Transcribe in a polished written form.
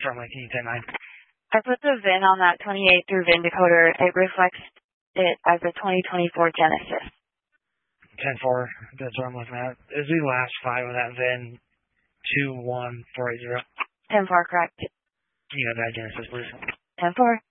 Certainly, can you 10-9? I put the VIN on that 28 through VIN decoder. It reflects it as a 2024 Genesis. 10-4, that's what I'm looking at. Is the last 5 of that VIN 21480? 10-4, correct. Can you have that Genesis, please? 10-4.